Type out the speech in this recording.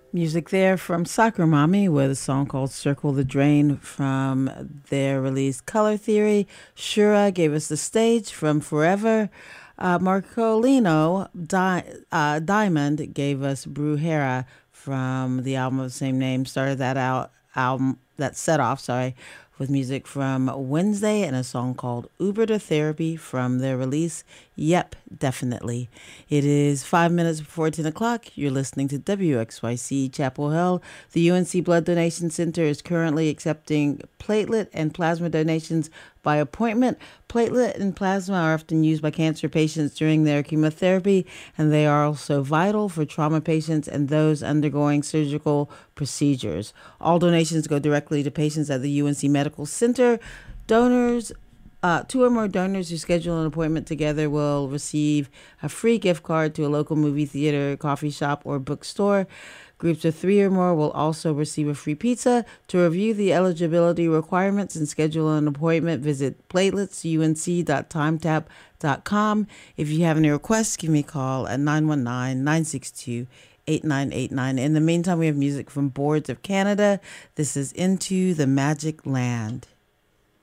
Music there from Soccer Mommy with a song called Circle the Drain from their release Color Theory. Shura gave us the stage from Forever. Marcolino Diamond gave us Brujeria from the album of the same name. Started that that set off, with music from Wednesday and a song called Uber to Therapy from their release, Yep, Definitely. It is 5 minutes before 10 o'clock. You're listening to WXYC Chapel Hill. The UNC Blood Donation Center is currently accepting platelet and plasma donations by appointment. Platelet and plasma are often used by cancer patients during their chemotherapy, and they are also vital for trauma patients and those undergoing surgical procedures. All donations go directly to patients at the UNC Medical Center. Donors Two or more donors who schedule an appointment together will receive a free gift card to a local movie theater, coffee shop, or bookstore. Groups of three or more will also receive a free pizza. To review the eligibility requirements and schedule an appointment, visit plateletsunc.timetap.com. If you have any requests, give me a call at 919-962-8989. In the meantime, we have music from Boards of Canada. This is Into the Magic Land.